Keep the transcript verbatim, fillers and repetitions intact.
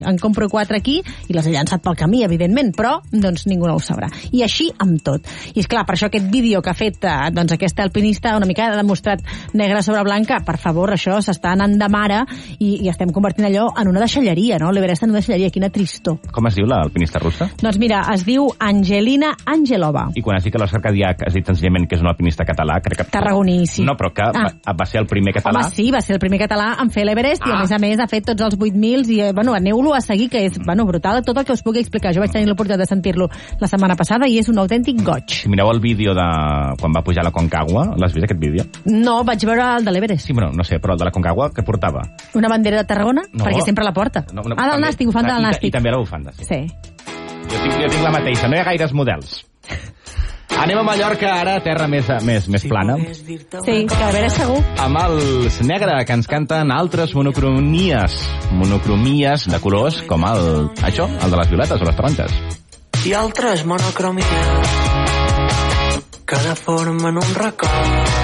en compro quatre aquí i les he llançat pel camí, evidentment, però doncs ningú no ho sabrà. I així amb tot. I és clar, per això aquest vídeo que ha fet eh, doncs aquesta alpinista una mica ha demostrat negre sobre blanca, per favor, això s'està anant de mare i, i estem convertint allò en una deixalleria, no? L'Everest en una deixalleria, quina tristor. Com es diu l'alpinista russa? Doncs mira, es diu Angelina Angelova. I quan has dit que l'Òscar Cadiach has dit senzillament que és un alpinista català, crec que... Tarragoní, sí. No, però que ah. va, va ser el primer català. Home, sí, va ser el primer català en fer l'Everest ah. i a més a més ha fet tots els vuit mil i, bueno, aneu-lo a seguir, que és, bueno, brutal tot el que us pugui explicar. Jo vaig tenir l'oportunitat de sentir-lo la setmana passada i és un autèntic goig. Si mireu el vídeo de quan va pujar a la Concagua, l'has vist aquest vídeo? No, vaig veure el de l'Everest. Sí, bueno, no sé, però el de la Concagua, què portava? Una bandera de Tarragona? No. Perquè sempre la porta. No, no, ah, del nàstic, bufanda del nàstic. I, I també la bufanda, sí. Sí. Jo tinc, jo tinc la mateixa, no hi ha gaires models. Anem a Mallorca, ara, terra més, més, més plana. Sí, que a veure segur. Amb els Negre, que ens canten altres monocromies. Monocromies de colors, com el, això, el de les violetes o les taronges. I altres monocromies que deformen un record.